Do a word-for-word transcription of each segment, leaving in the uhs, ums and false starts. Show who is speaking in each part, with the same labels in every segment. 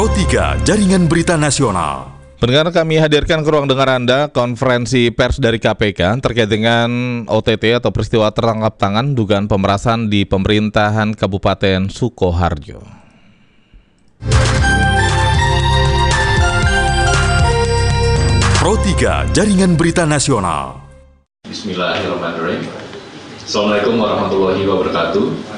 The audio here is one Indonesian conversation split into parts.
Speaker 1: Pro tiga Jaringan Berita Nasional.
Speaker 2: Pendengar, kami hadirkan ke ruang dengar Anda konferensi pers dari K P K terkait dengan O T T atau peristiwa tertangkap tangan dugaan pemerasan di pemerintahan Kabupaten Sukoharjo.
Speaker 1: Pro tiga Jaringan Berita Nasional.
Speaker 3: Bismillahirrahmanirrahim. Assalamualaikum warahmatullahi wabarakatuh.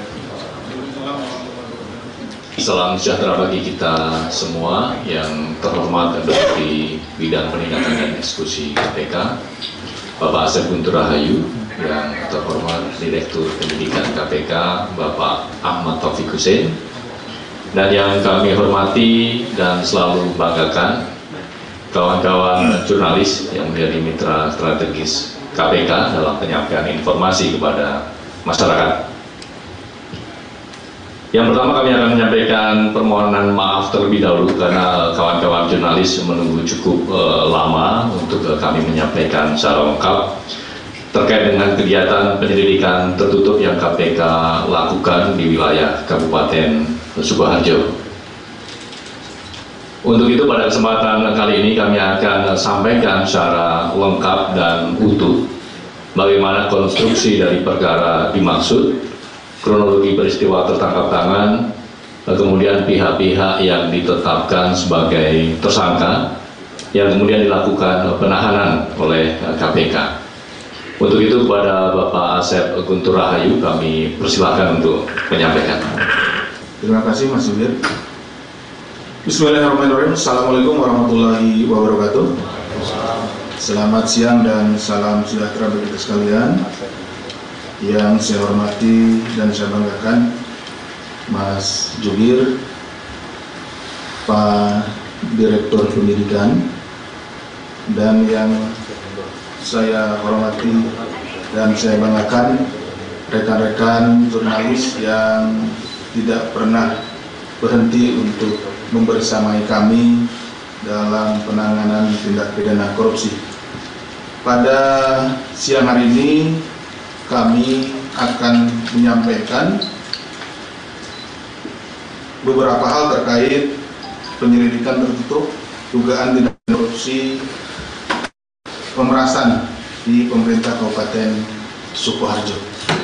Speaker 3: Salam sejahtera bagi kita semua yang terhormat di bidang penindakan dan eksekusi K P K, Bapak Asep Guntur Rahayu, yang terhormat Direktur Pendidikan K P K, Bapak Ahmad Taufik Hussein, dan yang kami hormati dan selalu banggakan kawan-kawan jurnalis yang menjadi mitra strategis K P K dalam penyampaian informasi kepada masyarakat. Yang pertama, kami akan menyampaikan permohonan maaf terlebih dahulu karena kawan-kawan jurnalis menunggu cukup uh, lama untuk uh, kami menyampaikan secara lengkap terkait dengan kegiatan penyelidikan tertutup yang K P K lakukan di wilayah Kabupaten Sukoharjo. Untuk itu, pada kesempatan kali ini kami akan sampaikan secara lengkap dan utuh bagaimana konstruksi dari perkara dimaksud, kronologi peristiwa tertangkap tangan, kemudian pihak-pihak yang ditetapkan sebagai tersangka, yang kemudian dilakukan penahanan oleh K P K. Untuk itu, kepada Bapak Asep Guntur Rahayu kami persilahkan untuk menyampaikan.
Speaker 4: Terima kasih Mas Subir. Bismillahirrahmanirrahim. Assalamualaikum warahmatullahi wabarakatuh. Selamat siang dan salam sejahtera bagi kita sekalian. Yang saya hormati dan saya banggakan Mas Jubir, Pak Direktur Pendidikan, dan yang saya hormati dan saya banggakan rekan-rekan jurnalis yang tidak pernah berhenti untuk membersamai kami dalam penanganan tindak pidana korupsi. Pada siang hari ini kami akan menyampaikan beberapa hal terkait penyelidikan tertutup dugaan tindak korupsi pemerasan di pemerintah Kabupaten Sukoharjo.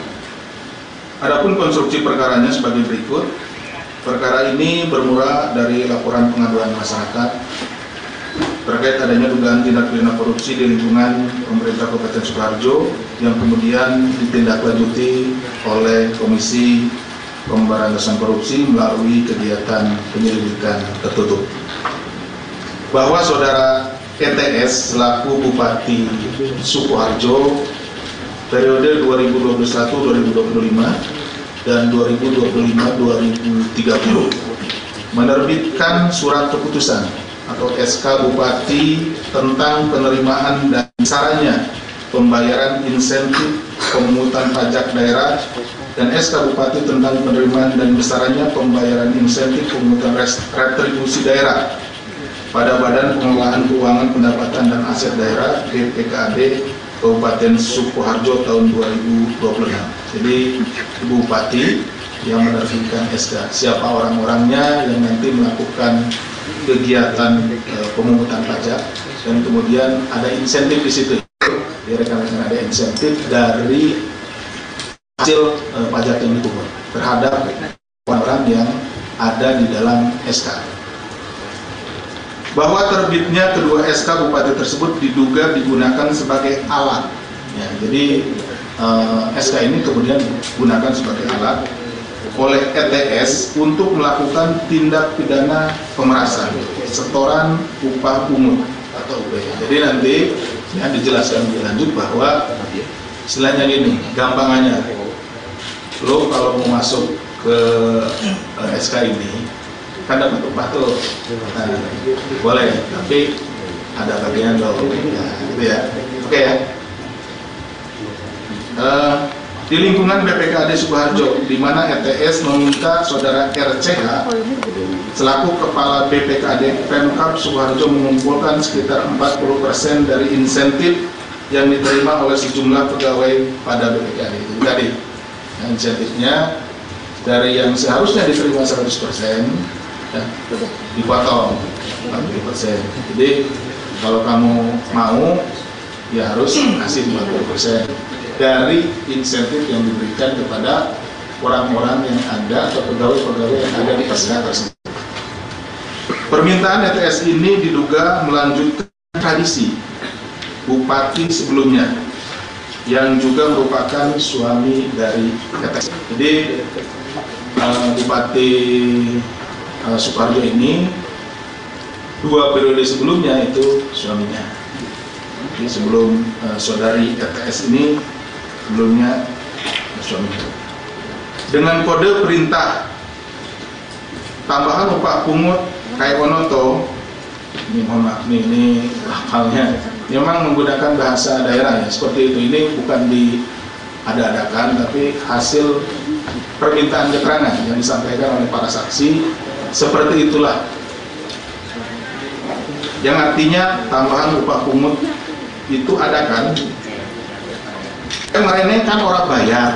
Speaker 4: Adapun konstruksi perkaranya sebagai berikut. Perkara ini bermula dari laporan pengaduan masyarakat terkait adanya dugaan tindak pidana korupsi di lingkungan pemerintah Kabupaten Sukoharjo yang kemudian ditindaklanjuti oleh Komisi Pemberantasan Korupsi melalui kegiatan penyelidikan tertutup. Bahwa saudara E T S selaku Bupati Sukoharjo periode dua ribu dua puluh satu sampai dua ribu dua puluh lima dan dua ribu dua puluh lima sampai dua ribu tiga puluh menerbitkan surat keputusan atau S K Bupati tentang penerimaan dan besarannya pembayaran insentif pemungutan pajak daerah dan S K Bupati tentang penerimaan dan besarannya pembayaran insentif pemungutan retribusi daerah pada Badan Pengelolaan Keuangan Pendapatan dan Aset Daerah B P K A D Kabupaten Sukoharjo tahun dua ribu dua puluh enam. Jadi Ibu Bupati yang menerbitkan S K, siapa orang-orangnya yang nanti melakukan kegiatan e, pemungutan pajak, dan kemudian ada insentif di situ. Ya, rekan-rekan, ada insentif dari hasil e, pajak yang dipungut terhadap orang yang ada di dalam S K. Bahwa terbitnya kedua S K Bupati tersebut diduga digunakan sebagai alat. Ya, jadi e, S K ini kemudian digunakan sebagai alat oleh E T S untuk melakukan tindak pidana pemerasan, setoran upah pungut atau U P H. Jadi nanti ya dijelaskan lebih lanjut bahwa istilahnya gini, gampangannya, lo kalau mau masuk ke uh, S K ini kan dapat upah tuh, nah, boleh, tapi ada bagian lo, ya, gitu ya, oke ya. Uh, Di lingkungan B P K A D Sukoharjo, di mana E T S meminta saudara R C H selaku Kepala B P K A D Pemkab Sukoharjo mengumpulkan sekitar empat puluh persen dari insentif yang diterima oleh sejumlah pegawai pada B P K A D. Itu tadi, nah, insentifnya dari yang seharusnya diterima seratus persen ya, dipotong empat puluh persen. Jadi kalau kamu mau, ya harus kasih empat puluh persen dari insentif yang diberikan kepada orang-orang yang ada atau pegawai-pegawai yang ada di S K tersebut. Permintaan E T S ini diduga melanjutkan tradisi bupati sebelumnya yang juga merupakan suami dari E T S. Jadi uh, Bupati uh, Sukoharjo ini dua periode sebelumnya itu suaminya. Jadi sebelum uh, saudari E T S ini sebelumnya suaminya. Dengan kode perintah tambahan upah pungut K I Wonoto, ini mohon maaf nih, ini hafalnya memang menggunakan bahasa daerah ya, seperti itu. Ini bukan diada-adakan, tapi hasil permintaan keterangan yang disampaikan oleh para saksi. Seperti itulah, yang artinya tambahan upah pungut itu ada kan, kemarin kan orang bayar,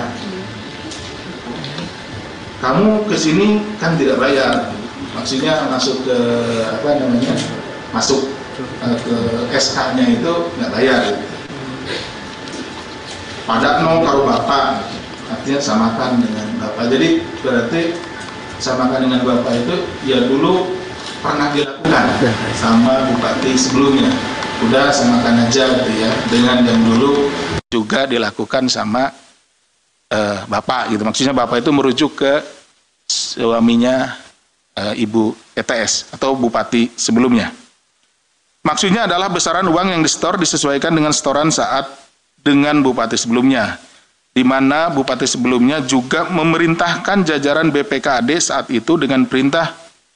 Speaker 4: kamu kesini kan tidak bayar, maksudnya masuk ke apa namanya, masuk ke S K-nya itu nggak bayar. Pada no karo bapak, artinya samakan dengan bapak. Jadi berarti samakan dengan bapak itu ya dulu pernah dilakukan sama bupati sebelumnya. Udah samakan aja gitu ya, dengan yang dulu juga dilakukan sama uh, bapak gitu. Maksudnya bapak itu merujuk ke suaminya uh, ibu E T S atau bupati sebelumnya. Maksudnya adalah besaran uang yang disetor disesuaikan dengan setoran saat dengan bupati sebelumnya, di mana bupati sebelumnya juga memerintahkan jajaran B P K A D saat itu dengan perintah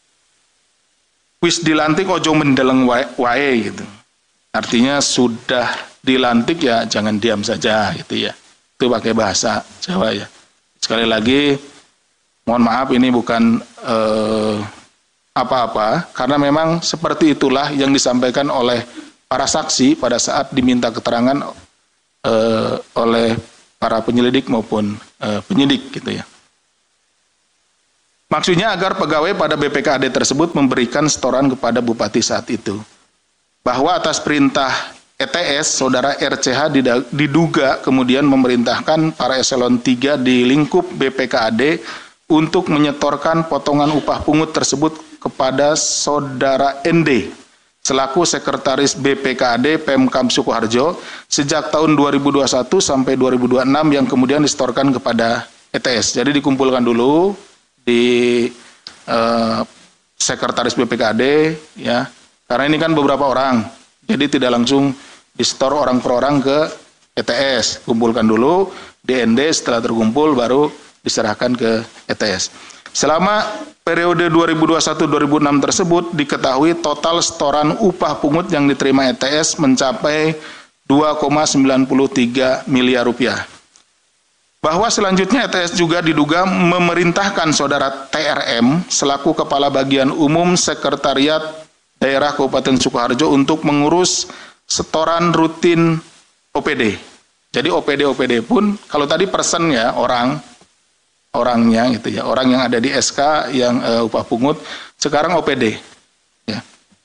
Speaker 4: wis dilantik ojo mendeleng wae gitu. Artinya sudah dilantik ya jangan diam saja gitu ya. Itu pakai bahasa Jawa ya. Sekali lagi mohon maaf ini bukan eh, apa-apa, karena memang seperti itulah yang disampaikan oleh para saksi pada saat diminta keterangan uh, oleh para penyelidik maupun uh, penyidik gitu ya. Maksudnya agar pegawai pada B P K A D tersebut memberikan setoran kepada bupati saat itu. Bahwa atas perintah E T S, saudara R C H diduga kemudian memerintahkan para eselon tiga di lingkup B P K A D untuk menyetorkan potongan upah pungut tersebut kepada saudara N D selaku sekretaris B P K A D Pemkab Sukoharjo sejak tahun dua ribu dua puluh satu sampai dua ribu dua puluh enam yang kemudian disetorkan kepada E T S. Jadi dikumpulkan dulu di eh, sekretaris B P K A D ya. Karena ini kan beberapa orang. Jadi tidak langsung disetor orang per orang ke E T S. Kumpulkan dulu di N D, setelah terkumpul baru diserahkan ke E T S. Selama periode dua ribu dua puluh satu dua ribu enam tersebut diketahui total setoran upah pungut yang diterima E T S mencapai dua koma sembilan tiga miliar rupiah. Bahwa selanjutnya E T S juga diduga memerintahkan saudara T R M selaku Kepala Bagian Umum Sekretariat Daerah Kabupaten Sukoharjo untuk mengurus setoran rutin O P D. Jadi O P D O P D pun kalau tadi person ya orang orangnya gitu ya, orang yang ada di S K yang uh, upah pungut, sekarang O P D ya.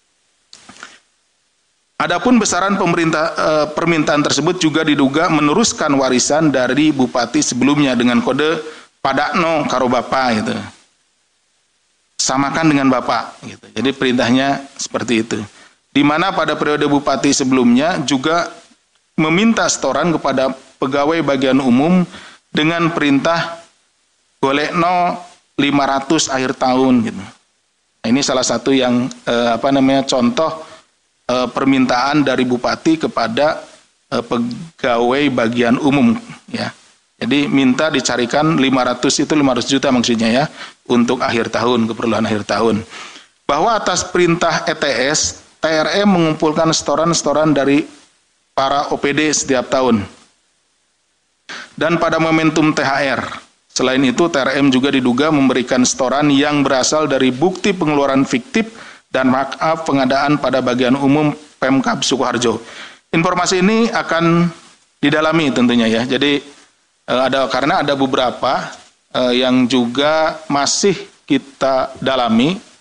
Speaker 4: Adapun besaran pemerintah uh, permintaan tersebut juga diduga meneruskan warisan dari bupati sebelumnya dengan kode padakno karo bapak gitu. Samakan dengan bapak gitu. Jadi perintahnya seperti itu. Di mana pada periode bupati sebelumnya juga meminta setoran kepada pegawai bagian umum dengan perintah golekno lima ratus akhir tahun gitu. Nah, ini salah satu yang eh, apa namanya contoh eh, permintaan dari bupati kepada eh, pegawai bagian umum ya. Jadi minta dicarikan lima ratus itu lima ratus juta maksudnya ya untuk akhir tahun, keperluan akhir tahun. Bahwa atas perintah E T S, T R M mengumpulkan setoran-setoran dari para O P D setiap tahun. Dan pada momentum T H R, selain itu T R M juga diduga memberikan setoran yang berasal dari bukti pengeluaran fiktif dan markup pengadaan pada bagian umum Pemkab Sukoharjo. Informasi ini akan didalami tentunya ya. Jadi ada karena ada beberapa uh, yang juga masih kita dalami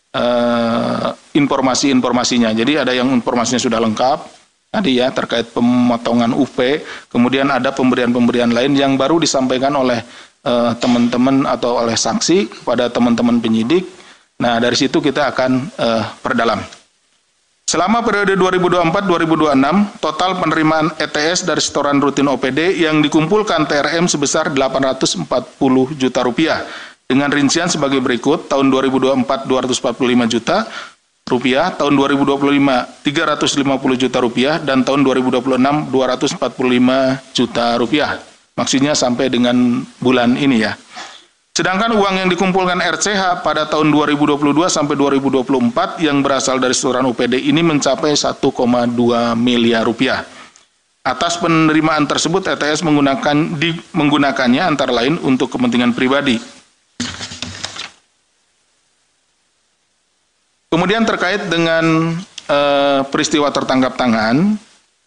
Speaker 4: uh, informasi-informasinya. Jadi ada yang informasinya sudah lengkap, tadi ya terkait pemotongan U P, kemudian ada pemberian-pemberian lain yang baru disampaikan oleh uh, teman-teman atau oleh saksi kepada teman-teman penyidik. Nah, dari situ kita akan uh, perdalam. Selama periode dua ribu dua puluh empat sampai dua ribu dua puluh enam, total penerimaan E T S dari setoran rutin O P D yang dikumpulkan T R M sebesar delapan ratus empat puluh juta rupiah. Dengan rincian sebagai berikut, tahun dua ribu dua puluh empat dua ratus empat puluh lima juta rupiah, tahun dua ribu dua puluh lima tiga ratus lima puluh juta rupiah, dan tahun dua ribu dua puluh enam dua ratus empat puluh lima juta rupiah. Maksudnya sampai dengan bulan ini ya. Sedangkan uang yang dikumpulkan R C H pada tahun dua ribu dua puluh dua sampai dua ribu dua puluh empat yang berasal dari setoran U P D ini mencapai satu koma dua miliar rupiah. Atas penerimaan tersebut, E T S menggunakan di, menggunakannya antara lain untuk kepentingan pribadi. Kemudian terkait dengan eh, peristiwa tertangkap tangan,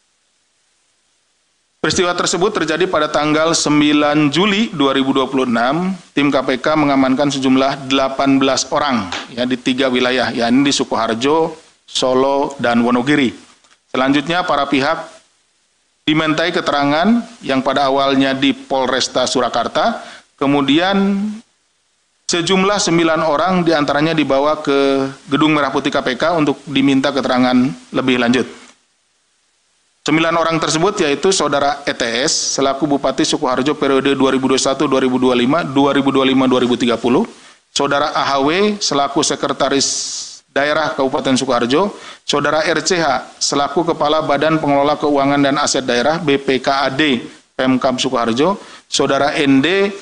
Speaker 4: peristiwa tersebut terjadi pada tanggal sembilan Juli dua ribu dua puluh enam. Tim K P K mengamankan sejumlah delapan belas orang ya di tiga wilayah, yakni di Sukoharjo, Solo, dan Wonogiri. Selanjutnya para pihak dimintai keterangan yang pada awalnya di Polresta Surakarta, kemudian sejumlah sembilan orang diantaranya dibawa ke Gedung Merah Putih K P K untuk diminta keterangan lebih lanjut. Sembilan orang tersebut yaitu Saudara E T S selaku Bupati Sukoharjo periode dua ribu dua puluh satu dua ribu dua puluh lima, dua ribu dua puluh lima dua ribu tiga puluh, Saudara A H W selaku Sekretaris Daerah Kabupaten Sukoharjo, Saudara R C H selaku Kepala Badan Pengelola Keuangan dan Aset Daerah B P K A D Pemkab Sukoharjo, Saudara N D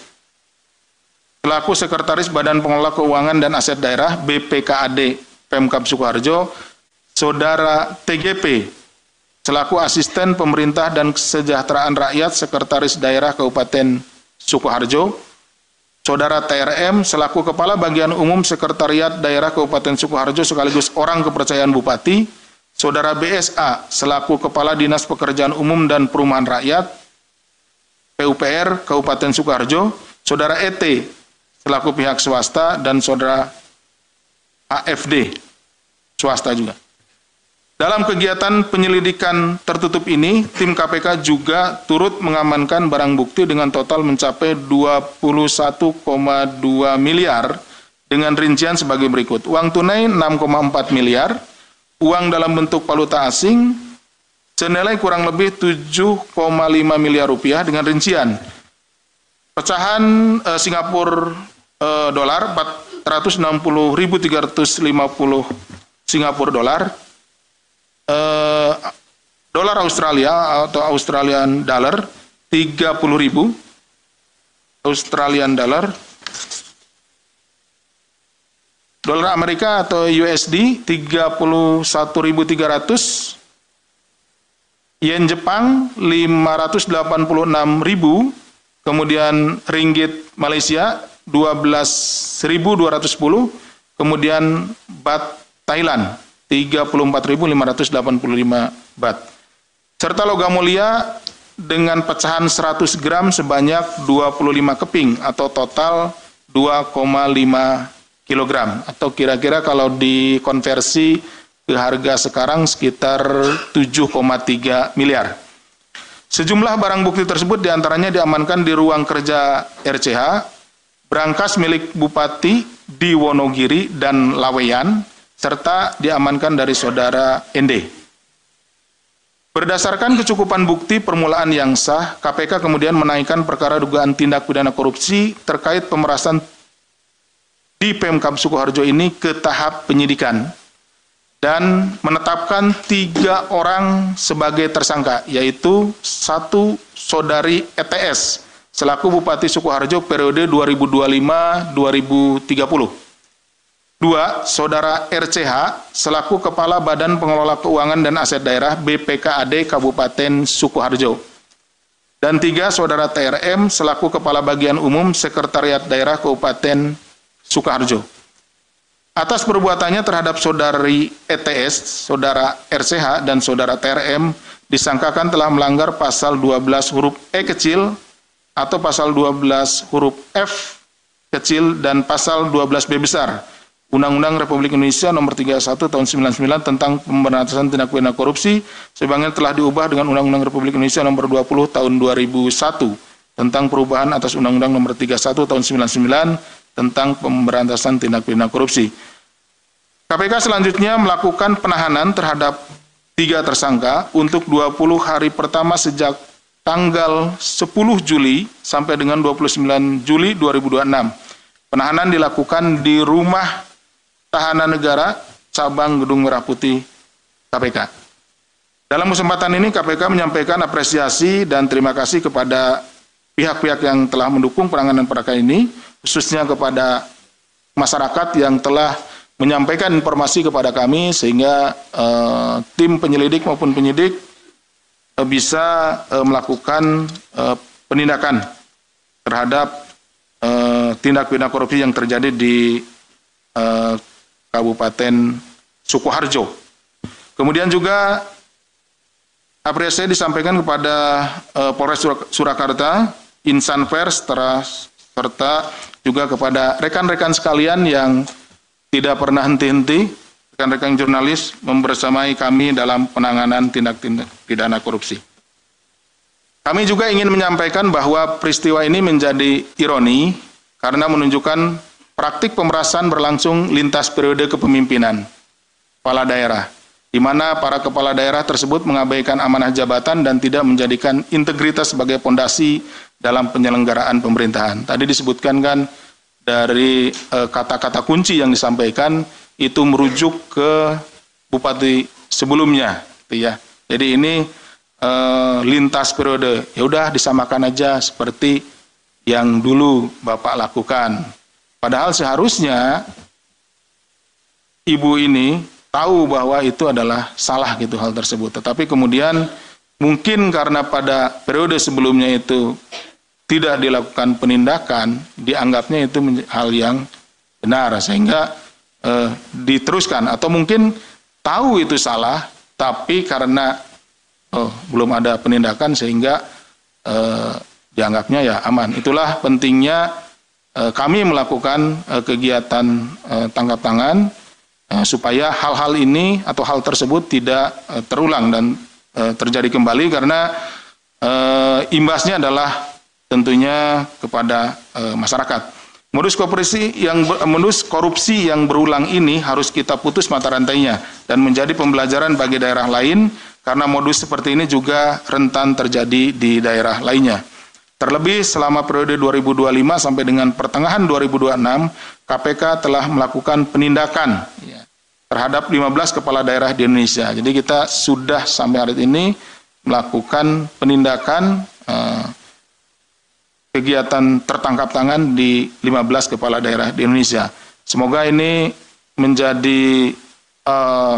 Speaker 4: selaku Sekretaris Badan Pengelola Keuangan dan Aset Daerah B P K A D Pemkab Sukoharjo, Saudara T G P selaku Asisten Pemerintah dan Kesejahteraan Rakyat Sekretaris Daerah Kabupaten Sukoharjo, Saudara T R M selaku Kepala Bagian Umum Sekretariat Daerah Kabupaten Sukoharjo sekaligus orang kepercayaan Bupati, Saudara B S A selaku Kepala Dinas Pekerjaan Umum dan Perumahan Rakyat P U P R Kabupaten Sukoharjo, Saudara E T selaku pihak swasta, dan Saudara A F D swasta juga. Dalam kegiatan penyelidikan tertutup ini, tim K P K juga turut mengamankan barang bukti dengan total mencapai dua puluh satu koma dua miliar dengan rincian sebagai berikut. Uang tunai enam koma empat miliar, uang dalam bentuk valuta asing senilai kurang lebih tujuh koma lima miliar rupiah dengan rincian pecahan eh, Singapura eh, dolar empat ratus enam puluh ribu tiga ratus lima puluh Singapura dolar, Uh, dolar Australia atau Australian dollar tiga puluh ribu Australian dollar, dolar Amerika atau U S D tiga puluh satu ribu tiga ratus, yen Jepang lima ratus delapan puluh enam ribu, kemudian ringgit Malaysia dua belas ribu dua ratus sepuluh, kemudian baht Thailand tiga puluh empat ribu lima ratus delapan puluh lima baht. Serta logam mulia dengan pecahan seratus gram sebanyak dua puluh lima keping atau total dua koma lima kilogram. Atau kira-kira kalau dikonversi ke harga sekarang sekitar tujuh koma tiga miliar. Sejumlah barang bukti tersebut diantaranya diamankan di ruang kerja R C H, berangkas milik Bupati di Wonogiri dan Laweyan, serta diamankan dari Saudara N D. Berdasarkan kecukupan bukti permulaan yang sah, K P K kemudian menaikkan perkara dugaan tindak pidana korupsi terkait pemerasan di Pemkab Sukoharjo ini ke tahap penyidikan dan menetapkan tiga orang sebagai tersangka, yaitu satu Saudari E T S selaku Bupati Sukoharjo periode dua ribu dua puluh lima sampai dua ribu tiga puluh. Dua, Saudara R C H selaku Kepala Badan Pengelola Keuangan dan Aset Daerah B P K A D Kabupaten Sukoharjo. Dan tiga, Saudara T R M selaku Kepala Bagian Umum Sekretariat Daerah Kabupaten Sukoharjo. Atas perbuatannya terhadap Saudari E T S, Saudara R C H, dan Saudara T R M disangkakan telah melanggar pasal dua belas huruf E kecil atau pasal dua belas huruf F kecil dan pasal dua belas B besar Undang-Undang Republik Indonesia Nomor tiga puluh satu Tahun sembilan puluh sembilan tentang pemberantasan tindak pidana korupsi, sebagaimana telah diubah dengan Undang-Undang Republik Indonesia Nomor dua puluh Tahun dua ribu satu tentang perubahan atas Undang-Undang Nomor tiga puluh satu Tahun sembilan puluh sembilan tentang pemberantasan tindak pidana korupsi. K P K selanjutnya melakukan penahanan terhadap tiga tersangka untuk dua puluh hari pertama sejak tanggal sepuluh Juli sampai dengan dua puluh sembilan Juli dua ribu dua puluh enam. Penahanan dilakukan di Rumah Tahanan Negara Cabang Gedung Merah Putih K P K. Dalam kesempatan ini K P K menyampaikan apresiasi dan terima kasih kepada pihak-pihak yang telah mendukung penanganan perkara ini, khususnya kepada masyarakat yang telah menyampaikan informasi kepada kami sehingga eh, tim penyelidik maupun penyidik eh, bisa eh, melakukan eh, penindakan terhadap eh, tindak pidana korupsi yang terjadi di eh, Kabupaten Sukoharjo. Kemudian juga apresiasi disampaikan kepada uh, Polres Surakarta, Insan Pers, serta juga kepada rekan-rekan sekalian yang tidak pernah henti-henti, rekan-rekan jurnalis membersamai kami dalam penanganan tindak pidana korupsi. Kami juga ingin menyampaikan bahwa peristiwa ini menjadi ironi karena menunjukkan praktik pemerasan berlangsung lintas periode kepemimpinan kepala daerah, di mana para kepala daerah tersebut mengabaikan amanah jabatan dan tidak menjadikan integritas sebagai pondasi dalam penyelenggaraan pemerintahan. Tadi disebutkan kan dari kata-kata e, kunci yang disampaikan itu merujuk ke bupati sebelumnya, gitu ya. Jadi ini e, lintas periode, ya udah disamakan aja seperti yang dulu Bapak lakukan. Padahal seharusnya ibu ini tahu bahwa itu adalah salah gitu hal tersebut. Tetapi kemudian mungkin karena pada periode sebelumnya itu tidak dilakukan penindakan, dianggapnya itu hal yang benar sehingga eh, diteruskan. Atau mungkin tahu itu salah, tapi karena oh, belum ada penindakan sehingga eh, dianggapnya ya aman. Itulah pentingnya kami melakukan kegiatan tangkap tangan supaya hal-hal ini atau hal tersebut tidak terulang dan terjadi kembali karena imbasnya adalah tentunya kepada masyarakat. Modus korupsi yang modus korupsi yang berulang ini harus kita putus mata rantainya dan menjadi pembelajaran bagi daerah lain karena modus seperti ini juga rentan terjadi di daerah lainnya. Terlebih selama periode dua ribu dua puluh lima sampai dengan pertengahan dua ribu dua puluh enam, K P K telah melakukan penindakan ya, terhadap lima belas kepala daerah di Indonesia. Jadi kita sudah sampai hari ini melakukan penindakan eh, kegiatan tertangkap tangan di lima belas kepala daerah di Indonesia. Semoga ini menjadi eh,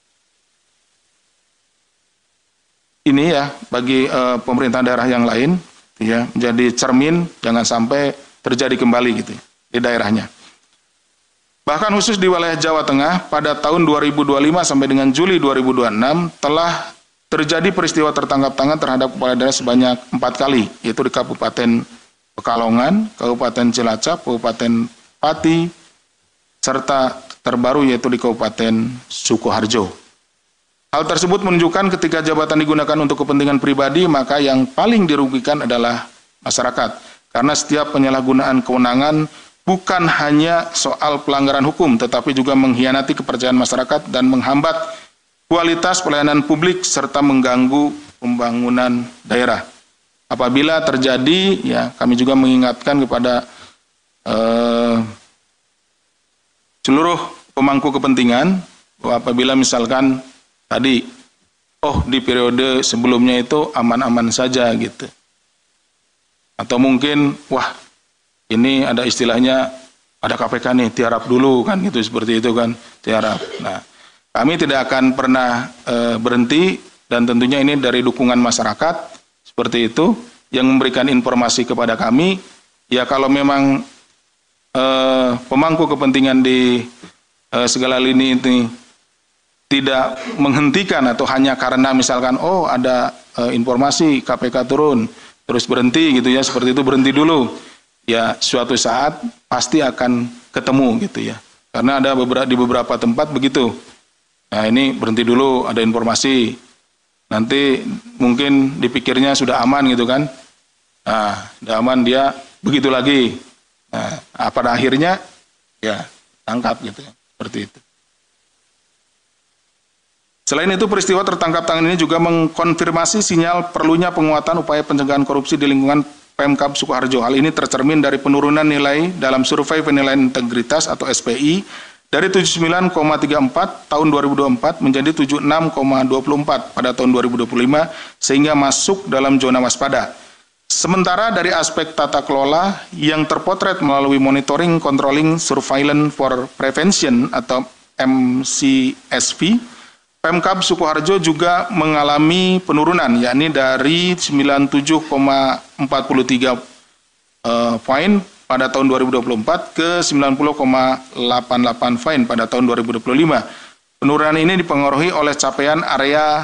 Speaker 4: ini ya bagi eh, pemerintah daerah yang lain. Ya, menjadi cermin jangan sampai terjadi kembali gitu di daerahnya. Bahkan khusus di wilayah Jawa Tengah pada tahun dua ribu dua puluh lima sampai dengan Juli dua ribu dua puluh enam telah terjadi peristiwa tertangkap tangan terhadap kepala daerah sebanyak empat kali, yaitu di Kabupaten Pekalongan, Kabupaten Cilacap, Kabupaten Pati, serta terbaru yaitu di Kabupaten Sukoharjo. Hal tersebut menunjukkan ketika jabatan digunakan untuk kepentingan pribadi, maka yang paling dirugikan adalah masyarakat. Karena setiap penyalahgunaan kewenangan bukan hanya soal pelanggaran hukum, tetapi juga mengkhianati kepercayaan masyarakat dan menghambat kualitas pelayanan publik serta mengganggu pembangunan daerah. Apabila terjadi, ya kami juga mengingatkan kepada eh, seluruh pemangku kepentingan bahwa apabila misalkan tadi, oh di periode sebelumnya itu aman-aman saja gitu. Atau mungkin, wah ini ada istilahnya, ada K P K nih, tiarap dulu kan gitu, seperti itu kan, tiarap. Nah, kami tidak akan pernah e, berhenti dan tentunya ini dari dukungan masyarakat, seperti itu, yang memberikan informasi kepada kami, ya kalau memang e, pemangku kepentingan di e, segala lini ini, tidak menghentikan atau hanya karena misalkan oh ada e, informasi K P K turun terus berhenti gitu ya, seperti itu berhenti dulu ya, suatu saat pasti akan ketemu gitu ya, Karena ada beberapa di beberapa tempat begitu. Nah, ini berhenti dulu, ada informasi. Nanti mungkin dipikirnya sudah aman gitu kan. Nah, sudah aman dia begitu lagi. Nah, pada akhirnya ya tangkap gitu, seperti itu. Selain itu, peristiwa tertangkap tangan ini juga mengkonfirmasi sinyal perlunya penguatan upaya pencegahan korupsi di lingkungan Pemkab Sukoharjo. Hal ini tercermin dari penurunan nilai dalam survei penilaian integritas atau S P I dari tujuh puluh sembilan koma tiga empat tahun dua ribu dua puluh empat menjadi tujuh puluh enam koma dua empat pada tahun dua ribu dua puluh lima, sehingga masuk dalam zona waspada. Sementara dari aspek tata kelola yang terpotret melalui monitoring, controlling, surveillance for prevention atau M C S V, Pemkab Sukoharjo juga mengalami penurunan, yakni dari sembilan puluh tujuh koma empat tiga uh, poin pada tahun dua ribu dua puluh empat ke sembilan puluh koma delapan delapan poin pada tahun dua ribu dua puluh lima. Penurunan ini dipengaruhi oleh capaian area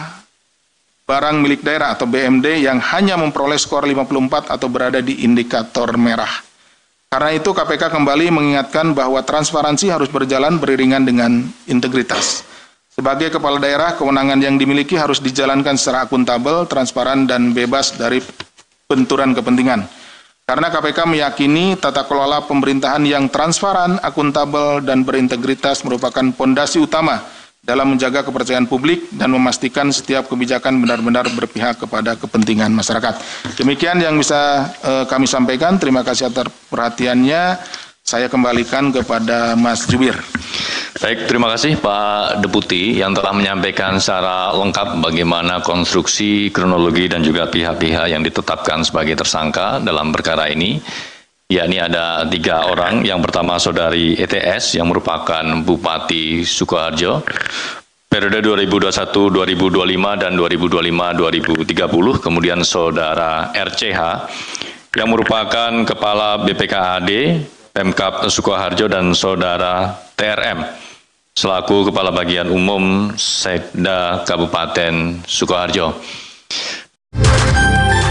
Speaker 4: barang milik daerah atau B M D yang hanya memperoleh skor lima puluh empat atau berada di indikator merah. Karena itu K P K kembali mengingatkan bahwa transparansi harus berjalan beriringan dengan integritas. Sebagai kepala daerah, kewenangan yang dimiliki harus dijalankan secara akuntabel, transparan, dan bebas dari benturan kepentingan. Karena K P K meyakini tata kelola pemerintahan yang transparan, akuntabel, dan berintegritas merupakan pondasi utama dalam menjaga kepercayaan publik dan memastikan setiap kebijakan benar-benar berpihak kepada kepentingan masyarakat. Demikian yang bisa eh, kami sampaikan. Terima kasih atas perhatiannya. Saya kembalikan kepada Mas Jubir.
Speaker 3: Baik, terima kasih Pak Deputi yang telah menyampaikan secara lengkap bagaimana konstruksi, kronologi, dan juga pihak-pihak yang ditetapkan sebagai tersangka dalam perkara ini. Yakni ada tiga orang. Yang pertama Saudari E T S yang merupakan Bupati Sukoharjo periode dua ribu dua puluh satu sampai dua ribu dua puluh lima dan dua ribu dua puluh lima sampai dua ribu tiga puluh. Kemudian Saudara R C H yang merupakan Kepala B P K A D Pemkab Sukoharjo dan Saudara T R M selaku Kepala Bagian Umum Sekda Kabupaten Sukoharjo.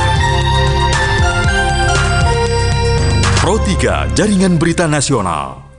Speaker 1: Pro tiga Jaringan Berita Nasional.